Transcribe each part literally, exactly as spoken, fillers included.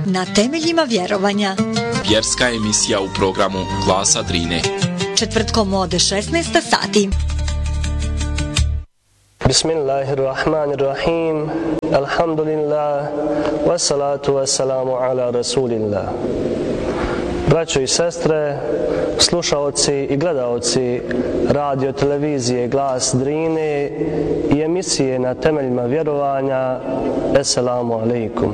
Na temeljima vjerovanja. Vjerska emisija u programu Glasa Drine. Četvrtkom od šesnaest sati. Bismillahirrahmanirrahim. Alhamdulillah. Wassalatu wassalamu ala rasulillah. Braćo i sestre, slušaoci i gledaoci radio televizije Glas Drine i emisije Na temeljima vjerovanja, Esselamu alaikum.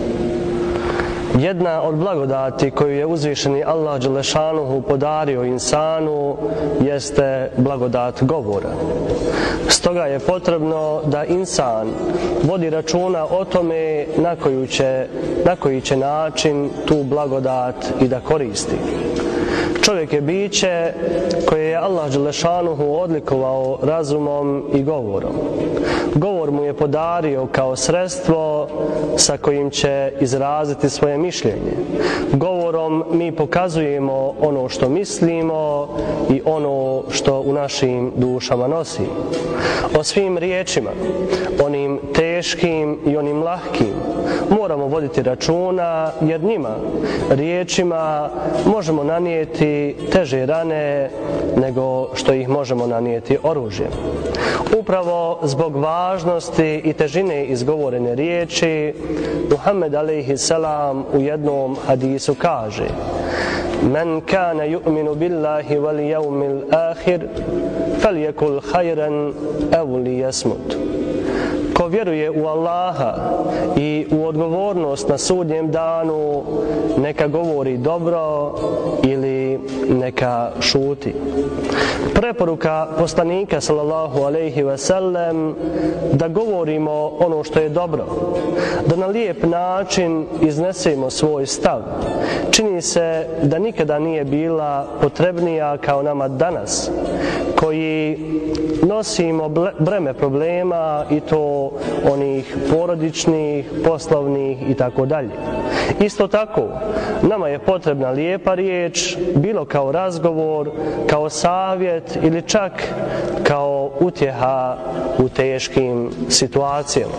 Jedna od blagodati koju je uzvišeni Allah dželešanuhu podario insanu jeste blagodat govora. Stoga je potrebno da insan vodi računa o tome na, koju će, na koji će način tu blagodat i da koristi. Čovjek je biće koje je Allah dželešanuhu odlikovao razumom i govorom. Govor mu je podario kao sredstvo sa kojim će izraziti svoje mišljenje. Govorom mi pokazujemo ono što mislimo i ono što u našim dušama nosimo. O svim riječima, onim teškim i onim lahkim, moramo voditi računa, jer njima, riječima, možemo nanijeti teže rane nego što ih možemo nanijeti oružjem. Upravo zbog važnosti i težine izgovorene riječi, Muhammed alejhi selam u jednom hadisu kaže: Men kana yu'minu billahi wal yawmil akhir falyakul khayran aw liyasmut. Ko vjeruje u Allaha i u odgovornost na sudnjem danu, neka govori dobro ili neka šuti. Preporuka poslanika sallallahu alejhi ve sellem da govorimo ono što je dobro, da na lijep način iznesemo svoj stav, čini se da nikada nije bila potrebnija kao nama danas, koji nosimo breme problema i to onih porodičnih, poslovnih i tako dalje. Isto tako, nama je potrebna lijepa riječ, bilo kao razgovor, kao savjet ili čak kao utjeha u teškim situacijama.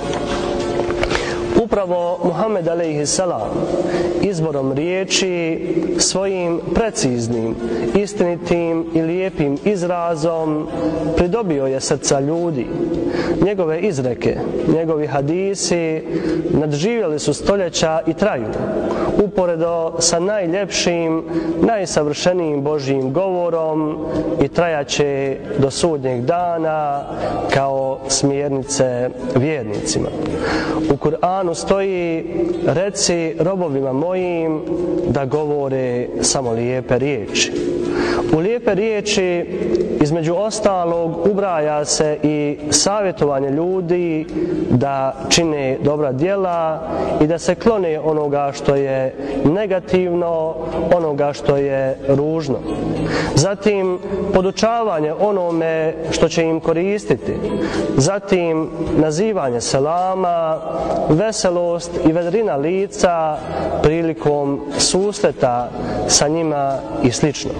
Upravo Muhammed alejhi selam izborom riječi, svojim preciznim, istinitim i lijepim izrazom pridobio je srca ljudi. Njegove izreke, njegovi hadisi nadživjeli su stoljeća i traju, uporedo sa najljepšim, najsavršenijim Božjim govorom i trajaće do sudnjeg dana kao smjernice vjernicima. U Kur'anu stoji: reci robovima mojim da govore samo lijepe riječi. U lijepe riječi između ostalog ubraja se i savjetovanje ljudi da čine dobra djela i da se klone onoga što je negativno, onoga što je ružno. Zatim podučavanje onome što će im koristiti. Zatim nazivanje selama, veselost i vedrina lica prilikom susreta sa njima i slično.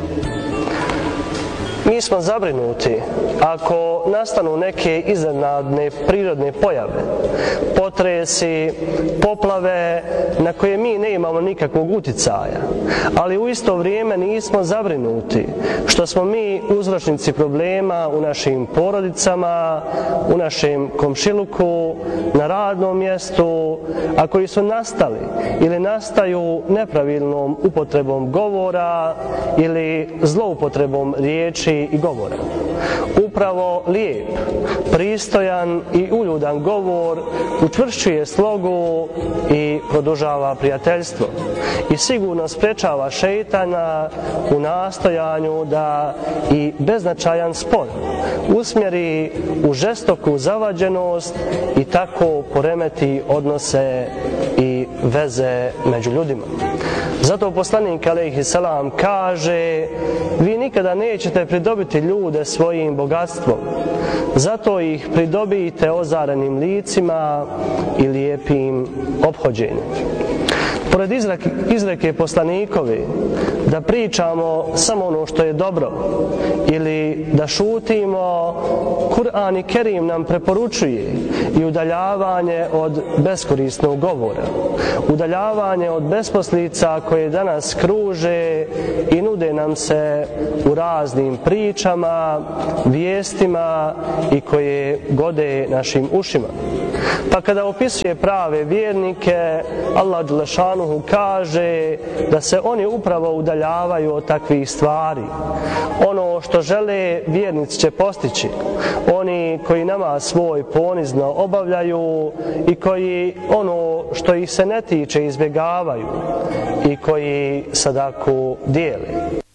Mi smo zabrinuti ako nastanu neke iznenadne prirodne pojave, potresi, poplave na koje mi ne imamo nikakvog uticaja, ali u isto vrijeme nismo zabrinuti što smo mi uzročnici problema u našim porodicama, u našem komšiluku, na radnom mjestu, a koji su nastali ili nastaju nepravilnom upotrebom govora ili zloupotrebom riječi i govora. Upravo lijep, pristojan i uljudan govor učvršćuje slogu i produžava prijateljstvo i sigurno sprečava šejtana u nastojanju da i beznačajan spor usmjeri u žestoku zavađenost i tako poremeti odnose i veze među ljudima. Zato poslanik alejhi selam kaže: vi nikada nećete pridobiti ljude svojim bogatstvom, zato ih pridobijte ozarenim licima i lijepim ophođenjem. Pored izreke, izreke poslanikovi da pričamo samo ono što je dobro ili da šutimo, Kur'an i Kerim nam preporučuje i udaljavanje od beskorisnog govora, udaljavanje od besposlica koje danas kruže i nude nam se u raznim pričama, vijestima i koje gode našim ušima. Pa kada opisuje prave vjernike, Allah dželešanuhu kaže da se oni upravo udaljavaju od takvih stvari. Ono što žele, vjernici će postići. Oni koji namaz svoj ponizno obavljaju i koji ono što ih se ne tiče izbjegavaju i koji sadaku dijele.